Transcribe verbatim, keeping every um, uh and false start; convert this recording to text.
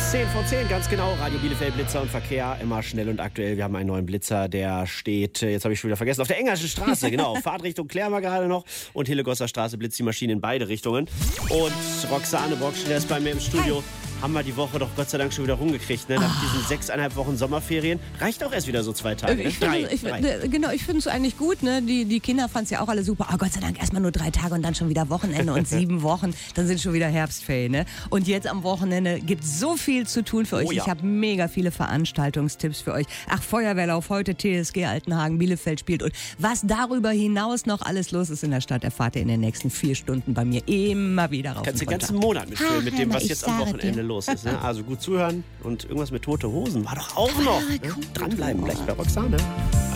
zehn vor zehn, ganz genau. Radio Bielefeld, Blitzer und Verkehr, immer schnell und aktuell. Wir haben einen neuen Blitzer, der steht, jetzt habe ich schon wieder vergessen, auf der Engerschen Straße, genau. Fahrtrichtung klären wir gerade noch und Hillegosser Straße blitzt die Maschine in beide Richtungen. Und Roxane Brockschneider ist bei mir im Studio. Hi. Haben wir die Woche doch Gott sei Dank schon wieder rumgekriegt, ne? Nach oh. diesen sechseinhalb Wochen Sommerferien. Reicht auch erst wieder so zwei Tage. Ich drei, ich, drei. Genau, ich finde es eigentlich gut. Ne? Die, die Kinder fanden es ja auch alle super. Oh, Gott sei Dank erstmal nur drei Tage und dann schon wieder Wochenende und sieben Wochen. Dann sind schon wieder Herbstferien. Ne? Und jetzt am Wochenende gibt es so viel zu tun für euch. Oh, ja. Ich habe mega viele Veranstaltungstipps für euch. Ach, Feuerwehrlauf, heute T S G Altenhagen, Bielefeld spielt. Und was darüber hinaus noch alles los ist in der Stadt, erfahrt ihr in den nächsten vier Stunden bei mir immer wieder rauf. Kannst du den ganzen Monat mitfüllen mit dem, was jetzt am Wochenende los ist. Ne? Also gut zuhören und irgendwas mit Tote Hosen war doch auch noch. Ne? Dranbleiben, gleich bei Roxane.